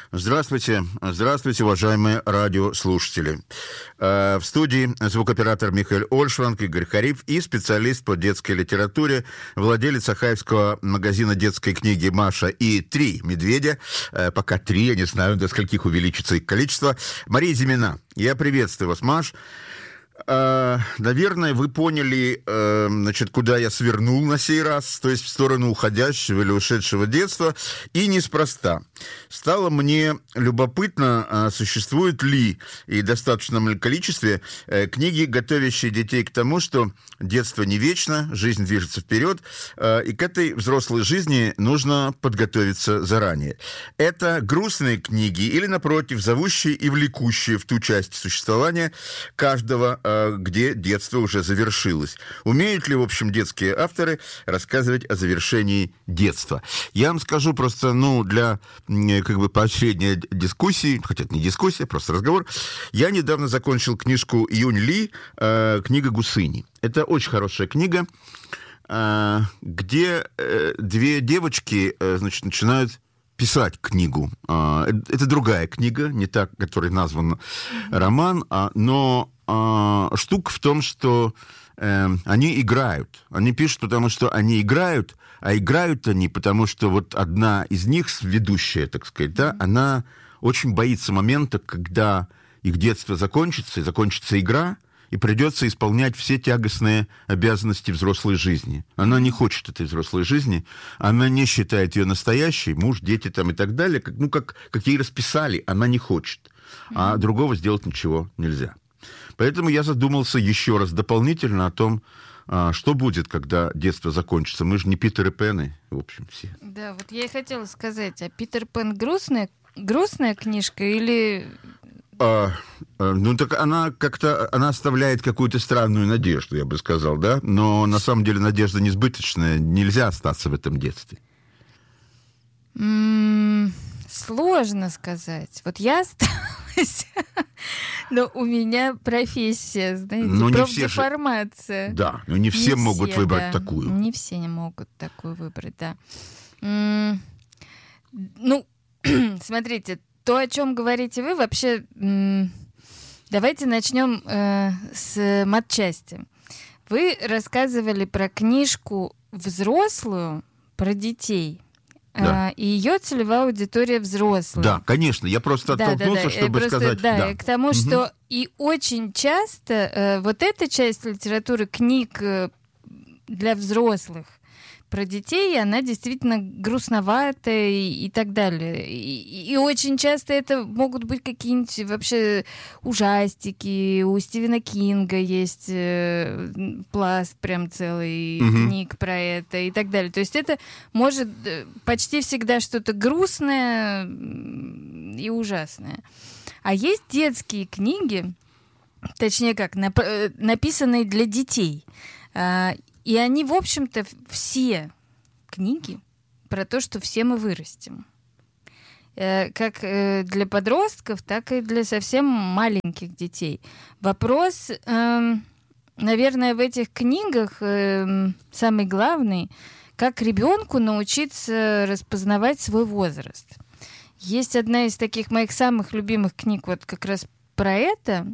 Здравствуйте, уважаемые радиослушатели. В студии звукооператор Михаил Ольшванг, Игорь Хариф и специалист по детской литературе, владелец ахаевского магазина детской книги «Маша и три медведя». Пока три, я не знаю, до скольких увеличится их количество. Мария Зимина. Я приветствую вас, Маш. Наверное, вы поняли, куда я свернул на сей раз, то есть в сторону уходящего или ушедшего детства, и неспроста. Стало мне любопытно, существуют ли и в достаточном ли количестве книги, готовящие детей к тому, что детство не вечно, жизнь движется вперед, и к этой взрослой жизни нужно подготовиться заранее. Это грустные книги или, напротив, зовущие и влекущие в ту часть существования каждого, где детство уже завершилось. Умеют ли, в общем, детские авторы рассказывать о завершении детства? Я вам скажу просто, для поощрения дискуссии, хотя это не дискуссия, просто разговор. Я недавно закончил книжку Юнь Ли «Книга Гусыни». Это очень хорошая книга, где две девочки, начинают писать книгу. Это другая книга, не та, которой назван роман, но штука в том, что они играют. Они пишут, потому что они играют, а играют они, потому что вот одна из них, ведущая, так сказать, да, она очень боится момента, когда их детство закончится, и закончится игра, и придется исполнять все тягостные обязанности взрослой жизни. Она не хочет этой взрослой жизни, она не считает ее настоящей, муж, дети там и так далее, как ей расписали, она не хочет. А другого сделать ничего нельзя. Поэтому я задумался еще раз дополнительно о том, что будет, когда детство закончится. Мы же не Питер и Пены, в общем, все. Да, вот я и хотела сказать, а Питер Пен грустная книжка или... Так она оставляет какую-то странную надежду, я бы сказал, да? Но на самом деле надежда несбыточная, нельзя остаться в этом детстве. Сложно сказать. Вот я осталась, но у меня профессия, знаете, профдеформация. Да, но не все могут выбрать такую. Не все не могут такую выбрать, да. Смотрите, то, о чем говорите вы, вообще, давайте начнем с матчасти. Вы рассказывали про книжку взрослую, про детей. Да. И ее целевая аудитория взрослая. Да, конечно, я просто оттолкнулся, чтобы сказать... Да, к тому, что и очень часто вот эта часть литературы, книг для взрослых, про детей, она действительно грустноватая и так далее. И очень часто это могут быть какие-нибудь вообще ужастики. У Стивена Кинга есть пласт прям целый книг про это и так далее. То есть это может почти всегда что-то грустное и ужасное. А есть детские книги, точнее как, написанные для детей. И они, в общем-то, все книги про то, что все мы вырастем. Как для подростков, так и для совсем маленьких детей. Вопрос, наверное, в этих книгах самый главный, как ребенку научиться распознавать свой возраст. Есть одна из таких моих самых любимых книг вот как раз про это.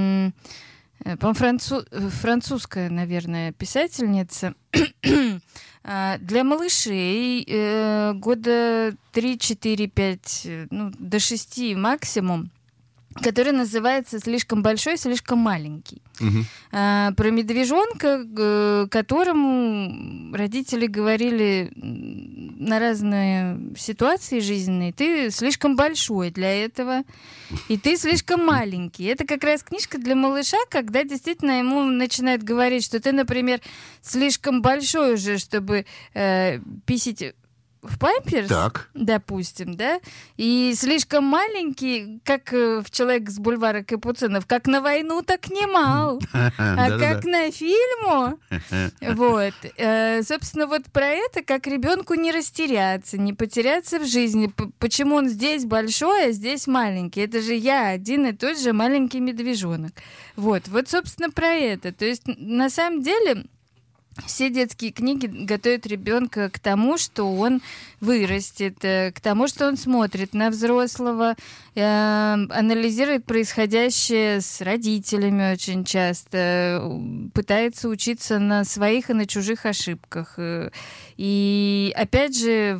Французская, наверное, писательница для малышей года 3, 4, 5, до 6 максимум, который называется «Слишком большой, слишком маленький». Про медвежонка, которому родители говорили на разные ситуации жизненные: ты слишком большой для этого, и ты слишком маленький. Это как раз книжка для малыша, когда действительно ему начинают говорить, что ты, например, слишком большой уже, чтобы писать в памперс, допустим, да, и слишком маленький, как в «Человек с бульвара Капуцинов», как на войну, так немал, а как на фильму. Вот. Собственно, вот про это, как ребенку не растеряться, не потеряться в жизни. Почему он здесь большой, а здесь маленький? Это же я один и тот же маленький медвежонок. Вот, собственно, про это. То есть, на самом деле, все детские книги готовят ребенка к тому, что он вырастет, к тому, что он смотрит на взрослого, анализирует происходящее с родителями очень часто, пытается учиться на своих и на чужих ошибках. И опять же,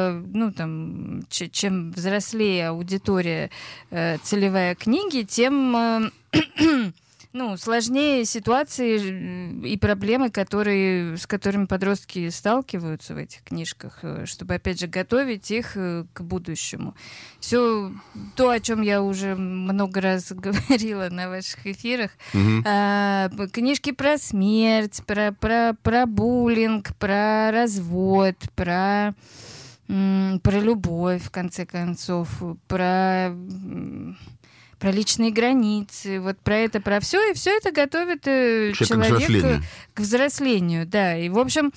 чем взрослее аудитория целевая книги, тем сложнее ситуации и проблемы, с которыми подростки сталкиваются в этих книжках, чтобы, опять же, готовить их к будущему. Все то, о чем я уже много раз говорила на ваших эфирах. Книжки про смерть, про буллинг, про развод, про любовь, в конце концов, про личные границы, вот про это, про все, и все это готовит человека к взрослению, да. И, в общем,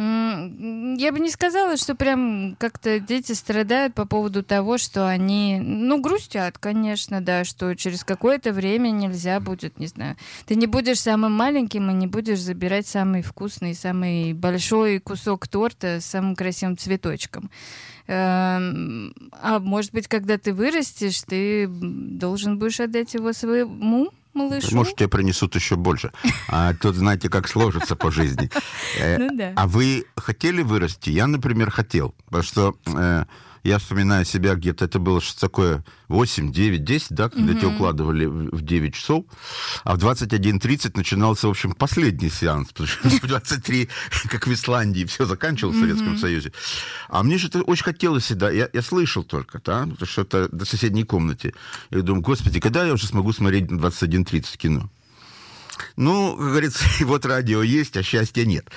я бы не сказала, что прям как-то дети страдают по поводу того, что они, грустят, конечно, да, что через какое-то время нельзя будет, не знаю, ты не будешь самым маленьким и не будешь забирать самый вкусный, самый большой кусок торта с самым красивым цветочком. А может быть, когда ты вырастешь, ты должен будешь отдать его своему малышу? Может, тебе принесут еще больше. А тут, знаете, как сложится по жизни. Да. А вы хотели вырасти? Я, например, хотел. Потому что я вспоминаю себя где-то, это было что-то такое 8, 9, 10, да, когда тебя укладывали в 9 часов, а в 21:30 начинался, в общем, последний сеанс, потому что в 23, как в Исландии, все заканчивалось в Советском Союзе. А мне что-то очень хотелось всегда, я слышал только, да, потому что это до соседней комнаты. Я думаю, господи, когда я уже смогу смотреть на 21:30 кино? Как говорится, вот радио есть, а счастья нет.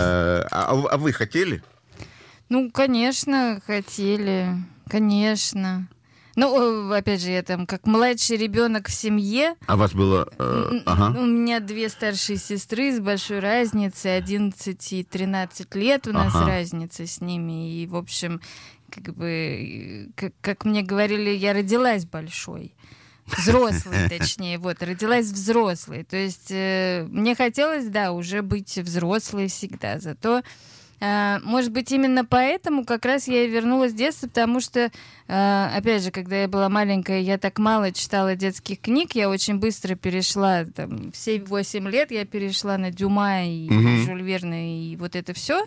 А вы хотели? Конечно, хотели. Конечно. Опять же, я там как младший ребенок в семье. А вас было... У меня 2 старшие сестры с большой разницей, 11 и 13 лет у нас разница с ними. И, в общем, как мне говорили, я родилась большой. Взрослой, точнее, родилась взрослой. То есть мне хотелось, да, уже быть взрослой всегда. Зато может быть, именно поэтому как раз я и вернулась в детство, потому что, опять же, когда я была маленькая, я так мало читала детских книг, я очень быстро перешла, в 7-8 лет я перешла на Дюма и Жюль Верна и вот это все.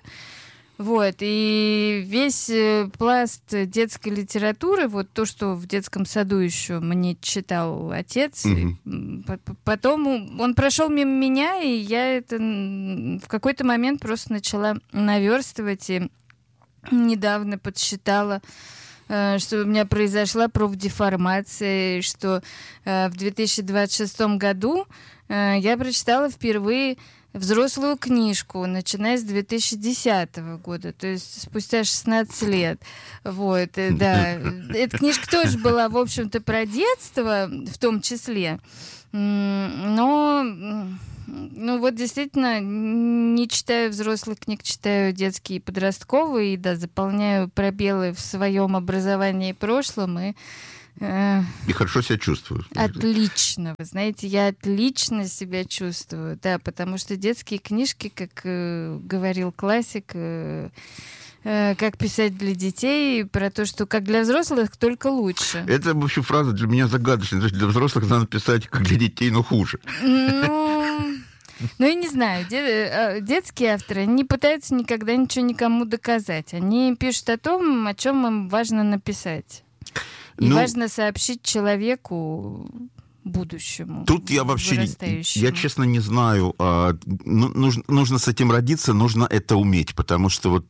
И весь пласт детской литературы, то, что в детском саду еще мне читал отец, потом он прошел мимо меня, и я это в какой-то момент просто начала наверстывать, и недавно подсчитала, что у меня произошла профдеформация, что в 2026 году я прочитала впервые взрослую книжку, начиная с 2010 года, то есть спустя 16 лет. Да. Эта книжка тоже была, в общем-то, про детство, в том числе. Но действительно, не читаю взрослых книг, читаю детские и подростковые, и, да, заполняю пробелы в своем образовании и прошлом, и хорошо себя чувствую. Отлично, вы знаете, я отлично себя чувствую, да, потому что детские книжки, как говорил классик, как писать для детей, про то, что как для взрослых, только лучше. Это вообще фраза для меня загадочная. То есть для взрослых надо писать как для детей, но хуже. Я не знаю, детские авторы не пытаются никогда ничего никому доказать. Они пишут о том, о чем им важно написать. И важно сообщить человеку будущему. Тут я вообще, я честно не знаю, нужно с этим родиться, нужно это уметь, потому что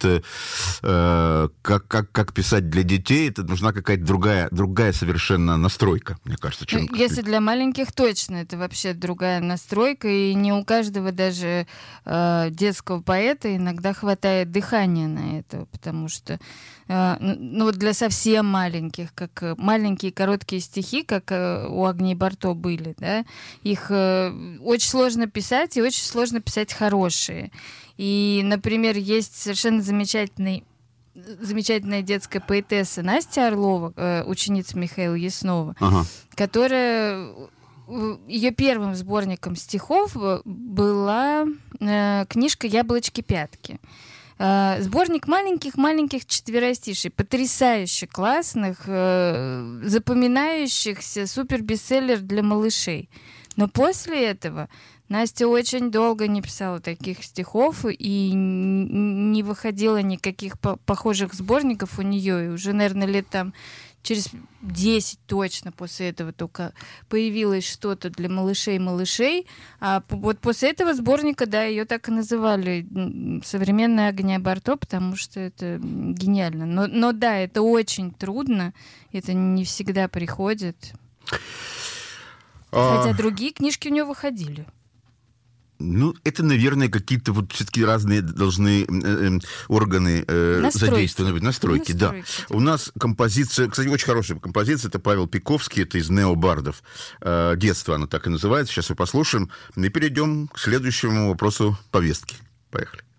как писать для детей, это нужна какая-то другая совершенно настройка, мне кажется. Если для маленьких, точно, это вообще другая настройка, и не у каждого даже детского поэта иногда хватает дыхания на это, потому что для совсем маленьких, как маленькие короткие стихи, как у Агнии Барто были, да, их очень сложно писать, и очень сложно писать хорошие. И, например, есть совершенно замечательная детская поэтесса Настя Орлова, ученица Михаила Яснова, которая... Ее первым сборником стихов была книжка «Яблочки-пятки». Сборник маленьких-маленьких четверостишей, потрясающе классных, запоминающихся, супер-бестселлер для малышей. Но после этого Настя очень долго не писала таких стихов, и не выходило никаких похожих сборников у нее. И уже, наверное, лет там через 10 точно после этого только появилось что-то для малышей. А вот после этого сборника, да, ее так и называли «Современная Агния Барто», потому что это гениально. Но да, это очень трудно, это не всегда приходит. Хотя другие книжки у нее выходили. Ну, это, наверное, какие-то вот все-таки разные должны органы задействованы быть. Настройки, да. У нас композиция, кстати, очень хорошая композиция, это Павел Пиковский, это из «Необардов». «Детство» она так и называется. Сейчас мы послушаем и перейдем к следующему вопросу повестки. Поехали.